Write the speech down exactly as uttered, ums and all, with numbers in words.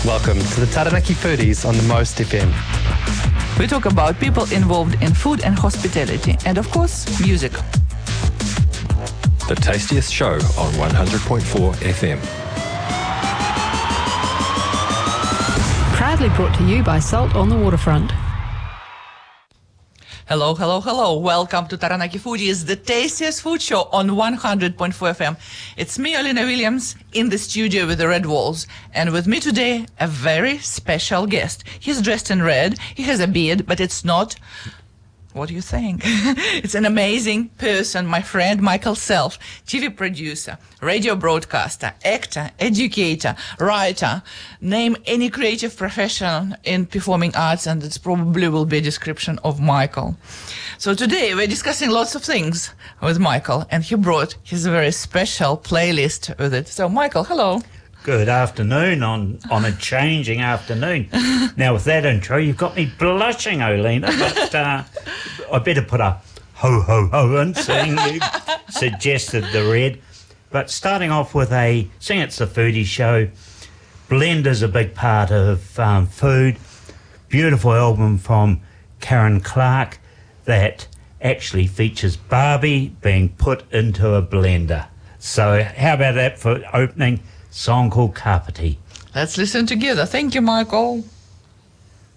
Welcome to the Taranaki Foodies on the Most F M. We talk about people involved in food and hospitality, and of course, music. The tastiest show on one hundred point four F M. Proudly brought to you by Salt on the Waterfront. Hello, hello, hello. Welcome to Taranaki Foodies, the tastiest food show on one hundred point four F M. It's me, Olina Williams, in the studio with the red walls. And with me today, a very special guest. He's dressed in red, he has a beard, but it's not... What do you think? It's an amazing person, my friend Michael Self, T V producer, radio broadcaster, actor, educator, writer. Name any creative profession in performing arts and it probably will be a description of Michael. So today we're discussing lots of things with Michael, and he brought his very special playlist with it. So Michael, hello. Good afternoon on, on a changing afternoon. Now, with that intro, you've got me blushing, Olina, but uh, I better put a ho-ho-ho in, seeing you suggested the red. But starting off with a, seeing it's the foodie show, Blender's a big part of um, food. Beautiful album from Karen Clark that actually features Barbie being put into a blender. So how about that for opening? Song called Carpety. Let's listen together. Thank you, Michael.